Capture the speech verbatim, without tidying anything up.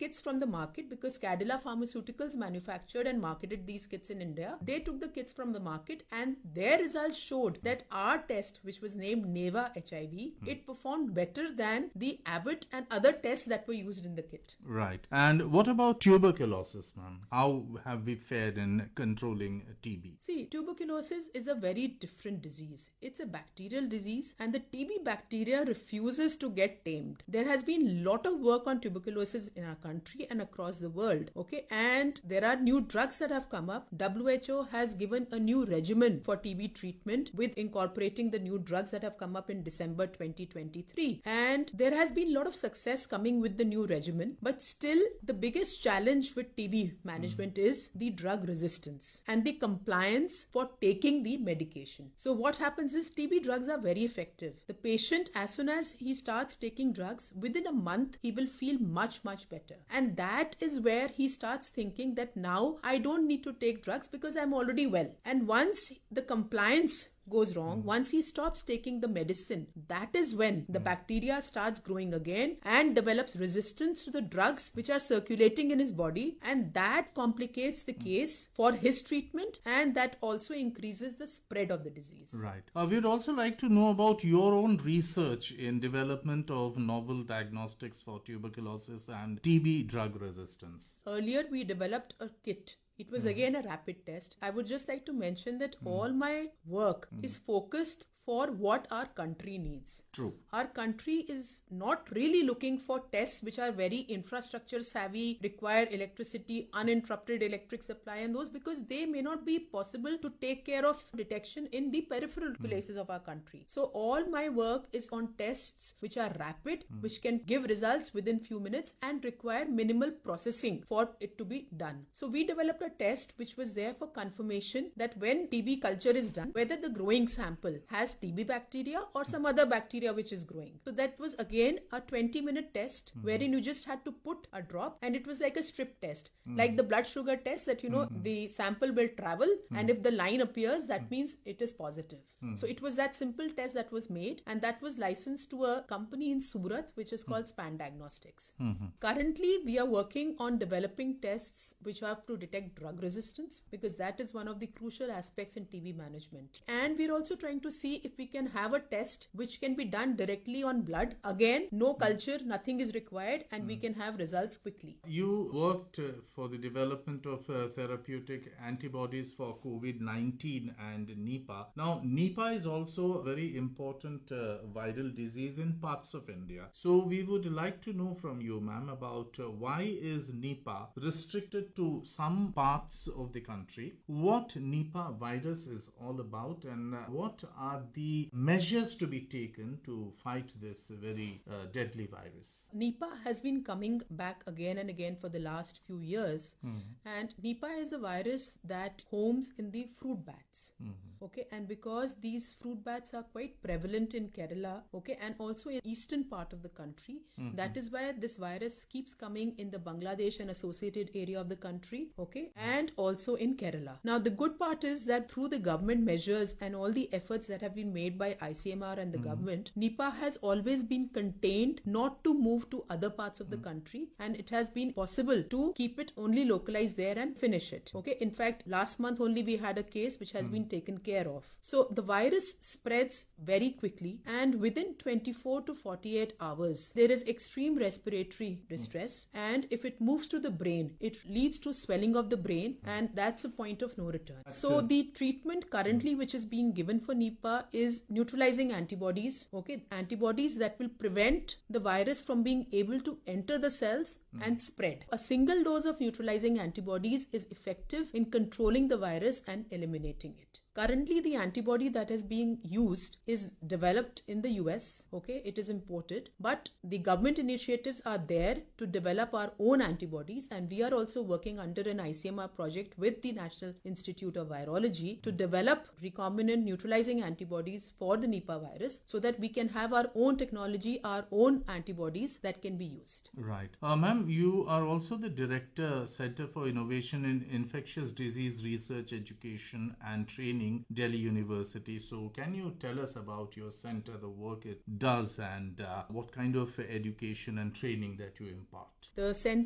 kits from the market because Cadila Pharmaceuticals manufactured and marketed these kits in India. They took the kits from the market and their results showed that our test, which was named Neva H I V, hmm. it performed better than the Abbott and other tests that were used in the kit. Right. And what about tuberculosis, ma'am? How have we fared in controlling T B? See, tuberculosis is a very different disease. It's a bacterial disease and the T B bacteria refuses to get tamed. There has been a lot of work on tuberculosis in our country and across the world. Okay, and there are new drugs that have come up. W H O has given a new regimen for T B treatment with incorporating the new drugs that have come up in December twenty twenty-three. And there has been a lot of success coming with the new regimen. But still, the biggest challenge with T B management mm. is the drug resistance and the compliance for taking the medication. So what happens is T B drugs are very effective. The patient, as soon as he starts taking drugs, within a month, he will feel much, much better. And that is where he starts thinking that now I don't need to take drugs because I'm already well. And once the compliance goes wrong, mm. once he stops taking the medicine, that is when the mm. bacteria starts growing again and develops resistance to the drugs which are circulating in his body, and that complicates the mm. case for his treatment, and that also increases the spread of the disease. Right. Uh, we'd also like to know about your own research in development of novel diagnostics for tuberculosis and T B drug resistance. Earlier, we developed a kit. It was mm. again a rapid test. I would just like to mention that mm. all my work mm. is focused for what our country needs. True. Our country is not really looking for tests which are very infrastructure savvy, require electricity, uninterrupted electric supply and those, because they may not be possible to take care of detection in the peripheral mm. places of our country. So all my work is on tests which are rapid, mm. which can give results within few minutes and require minimal processing for it to be done. So we developed a test which was there for confirmation that when T B culture is done, whether the growing sample has T B bacteria or some other bacteria which is growing. So that was again a twenty minute test mm-hmm. wherein you just had to put a drop, and it was like a strip test, mm-hmm. like the blood sugar test that you know mm-hmm. the sample will travel mm-hmm. and if the line appears, that mm-hmm. means it is positive. Mm-hmm. So it was that simple test that was made, and that was licensed to a company in Surat which is called mm-hmm. Span Diagnostics. Mm-hmm. Currently we are working on developing tests which have to detect drug resistance, because that is one of the crucial aspects in T B management. And we're also trying to see if we can have a test which can be done directly on blood. Again, no culture, nothing is required, and mm. we can have results quickly. You worked uh, for the development of uh, therapeutic antibodies for COVID nineteen and Nipah. Now, Nipah is also a very important uh, viral disease in parts of India. So we would like to know from you, ma'am, about uh, why is Nipah restricted to some parts of the country, what Nipah virus is all about, and uh, what are the measures to be taken to fight this very uh, deadly virus? Nipah has been coming back again and again for the last few years. Mm-hmm. And Nipah is a virus that homes in the fruit bats. Mm-hmm. Okay, and because these fruit bats are quite prevalent in Kerala, okay, and also in eastern part of the country, mm-hmm. that is why this virus keeps coming in the Bangladesh and associated area of the country, okay, and also in Kerala. Now, the good part is that through the government measures and all the efforts that have been made by I C M R and the mm-hmm. government, Nipah has always been contained not to move to other parts of mm-hmm. the country, and it has been possible to keep it only localized there and finish it. Okay, in fact, last month only we had a case which has mm-hmm. been taken care of. So the virus spreads very quickly, and within twenty-four to forty-eight hours, there is extreme respiratory distress, mm-hmm. and if it moves to the brain, it leads to swelling of the brain, mm-hmm. and that's a point of no return. That's so good. The treatment currently mm-hmm. which is being given for Nipah is neutralizing antibodies, okay, antibodies that will prevent the virus from being able to enter the cells mm. and spread. A single dose of neutralizing antibodies is effective in controlling the virus and eliminating it. Currently, the antibody that is being used is developed in the U S, okay, it is imported, but the government initiatives are there to develop our own antibodies, and we are also working under an I C M R project with the National Institute of Virology to develop recombinant neutralizing antibodies for the Nipah virus so that we can have our own technology, our own antibodies that can be used. Right. Uh, ma'am, you are also the Director, Center for Innovation in Infectious Disease Research, Education and Training, Delhi University. So can you tell us about your center, the work it does, and uh, what kind of education and training that you impart? The center